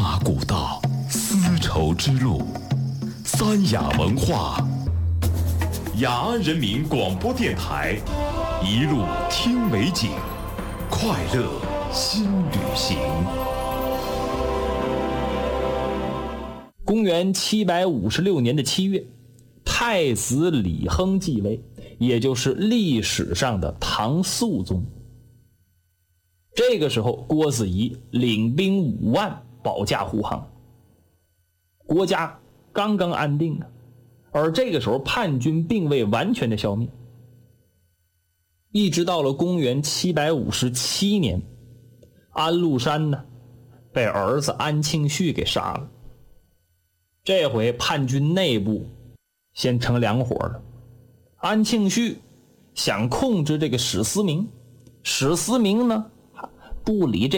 马古道，丝绸之路，三雅文化，雅安人民广播电台，一路听美景，快乐新旅行。 公元756年的7月，太子李亨继位，也就是历史上的唐肃宗。这个时候，郭子仪领兵5万保驾护航，国家刚刚安定啊。而这个时候叛军并未完全的消灭，一直到了公元757年，安禄山呢被儿子安庆绪给杀了。这回叛军内部先成两伙了，安庆绪想控制这个史思明，史思明呢不理这